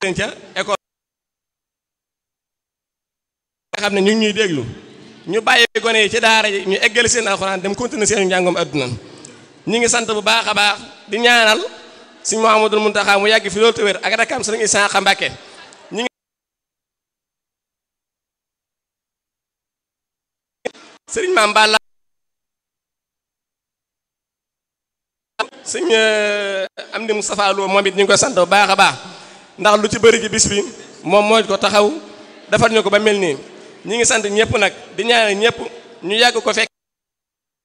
ca école nga xam ne ñu ngi ñuy déglu ñu bàyyi gone yi ci daara yi ñu eggali seen alxuraan dem continuer seen njàngom adduna ñi ngi sant bu baax a baax di ñaanal sëñ Mouhamadul Mountakha mu yàgg fi loolu te wér ak rakam sëñ Isaaxa Mbàkke ñi ngi sëriñ Maam Balla sëñ Amdi Moustapha Lo moom it ñu ngi koy sant bu baax a baax ndax lu ci bëri ci bis bi moom moo ko taxaw defal ñu ko ba mel nii ñi ngi sant ñëpp nag di ñaanal ñëpp ñu yàgg ko fekk